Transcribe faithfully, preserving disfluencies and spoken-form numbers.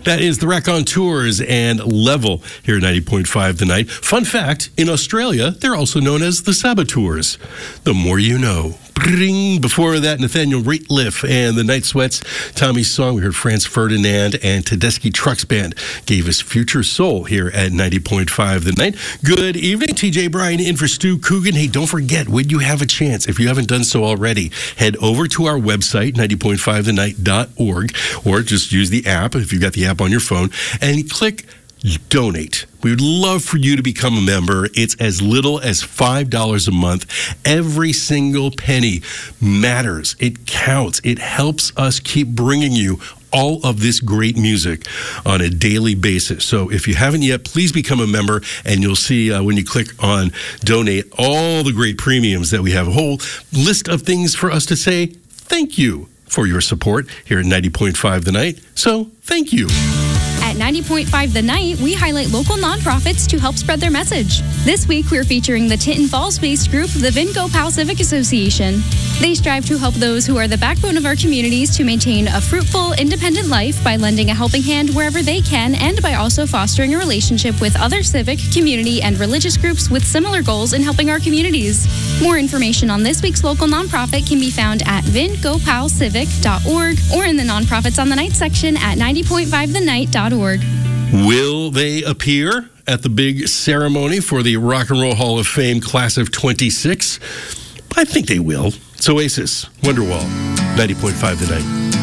That is the Raconteurs and Level here at ninety point five The Night. Fun fact, in Australia, they're also known as the Saboteurs. The more you know. Before that, Nathaniel Rateliff and the Night Sweats. Tommy's song, we heard Franz Ferdinand and Tedeschi Trucks Band gave us Future Soul here at ninety point five The Night. Good evening, T J Bryan in for Stu Coogan. Hey, don't forget, when you have a chance, if you haven't done so already, head over to our website, ninety point five the night dot org, or just use the app if you've got the app on your phone, and click Donate. We would love for you to become a member. It's as little as five dollars a month. Every single penny matters. It counts. It helps us keep bringing you all of this great music on a daily basis. So if you haven't yet, please become a member, and you'll see uh, when you click on Donate all the great premiums that we have. A whole list of things for us to say thank you for your support here at ninety point five The Night. So thank you. At ninety point five The Night, we highlight local nonprofits to help spread their message. This week, we're featuring the Tinton Falls-based group, the Vinco Powell Civic Association. They strive to help those who are the backbone of our communities to maintain a fruitful, independent life by lending a helping hand wherever they can, and by also fostering a relationship with other civic, community, and religious groups with similar goals in helping our communities. More information on this week's local nonprofit can be found at vinco powell civic dot org or in the Nonprofits on the Night section at ninety point five the night dot org. Will they appear at the big ceremony for the Rock and Roll Hall of Fame Class of twenty-six? I think they will. It's Oasis, Wonderwall, ninety point five The Night.